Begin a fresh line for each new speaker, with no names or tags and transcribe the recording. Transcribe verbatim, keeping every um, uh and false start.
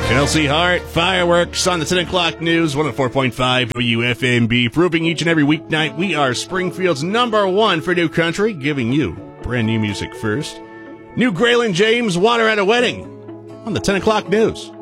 Chelsea Hart, fireworks on the ten o'clock news, one oh four point five W F M B, proving each and every weeknight we are Springfield's number one for new country, giving you brand new music first. New Graylin James, Water at a Wedding on the ten o'clock news.